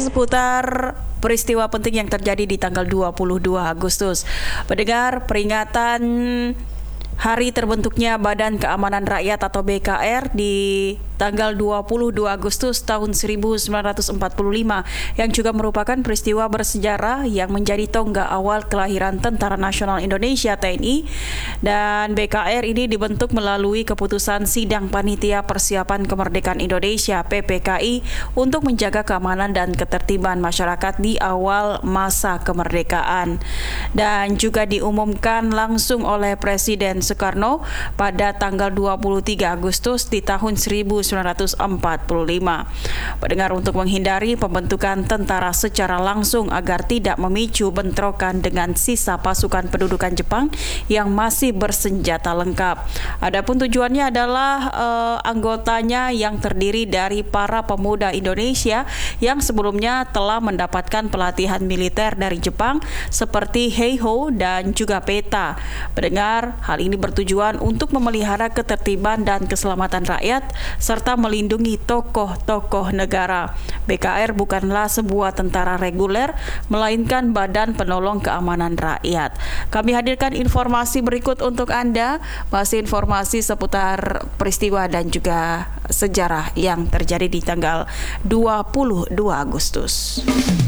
seputar peristiwa penting yang terjadi di tanggal 22 Agustus. Pendengar, peringatan hari terbentuknya Badan Keamanan Rakyat atau BKR di tanggal 22 Agustus tahun 1945 yang juga merupakan peristiwa bersejarah yang menjadi tonggak awal kelahiran Tentara Nasional Indonesia TNI, dan BKR ini dibentuk melalui keputusan Sidang Panitia Persiapan Kemerdekaan Indonesia PPKI untuk menjaga keamanan dan ketertiban masyarakat di awal masa kemerdekaan, dan juga diumumkan langsung oleh Presiden Soekarno pada tanggal 23 Agustus di tahun 1945. Pendengar, untuk menghindari pembentukan tentara secara langsung agar tidak memicu bentrokan dengan sisa pasukan pendudukan Jepang yang masih bersenjata lengkap. Adapun tujuannya adalah anggotanya yang terdiri dari para pemuda Indonesia yang sebelumnya telah mendapatkan pelatihan militer dari Jepang seperti Heiho dan juga Peta. Pendengar, hal ini bertujuan untuk memelihara ketertiban dan keselamatan rakyat serta melindungi tokoh-tokoh negara. BKR bukanlah sebuah tentara reguler, melainkan Badan Penolong Keamanan Rakyat. Kami hadirkan informasi berikut untuk Anda, masih informasi seputar peristiwa dan juga sejarah yang terjadi di tanggal 22 Agustus.